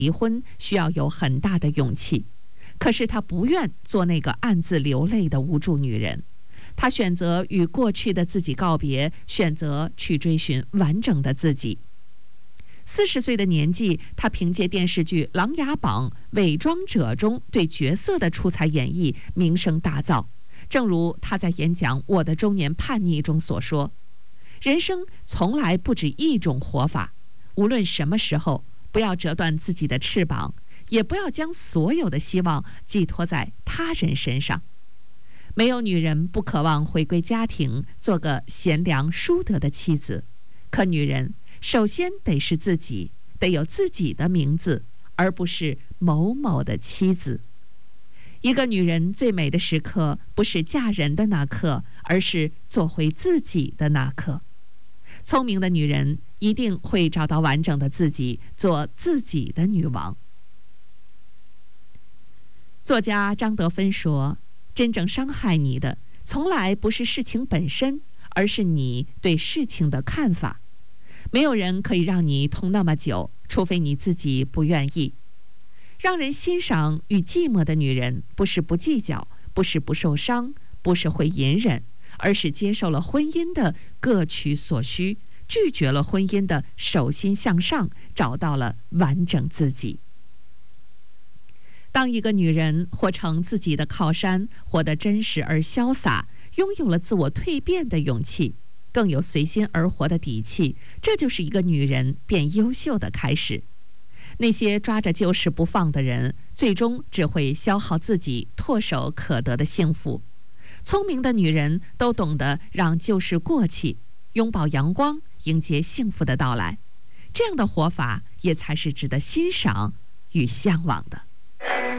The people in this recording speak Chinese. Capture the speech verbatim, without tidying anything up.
离婚需要有很大的勇气，可是她不愿做那个暗自流泪的无助女人。她选择与过去的自己告别，选择去追寻完整的自己。四十岁的年纪，她凭借电视剧《琅琊榜》《伪装者》中对角色的出彩演绎，名声大噪。正如她在演讲《我的中年叛逆》中所说，人生从来不止一种活法，无论什么时候，不要折断自己的翅膀，也不要将所有的希望寄托在他人身上。没有女人不渴望回归家庭，做个贤良淑德的妻子，可女人首先得是自己，得有自己的名字，而不是某某的妻子。一个女人最美的时刻，不是嫁人的那刻，而是做回自己的那刻。聪明的女人一定会找到完整的自己，做自己的女王。作家张德芬说，真正伤害你的，从来不是事情本身，而是你对事情的看法。没有人可以让你痛那么久，除非你自己不愿意。让人欣赏与寂寞的女人，不是不计较，不是不受伤，不是会隐忍，而是接受了婚姻的各取所需，拒绝了婚姻的手心向上，找到了完整自己。当一个女人活成自己的靠山，活得真实而潇洒，拥有了自我蜕变的勇气，更有随心而活的底气，这就是一个女人变优秀的开始。那些抓着旧事不放的人，最终只会消耗自己唾手可得的幸福。聪明的女人都懂得让旧事过去，拥抱阳光，迎接幸福的到来。这样的活法也才是值得欣赏与向往的。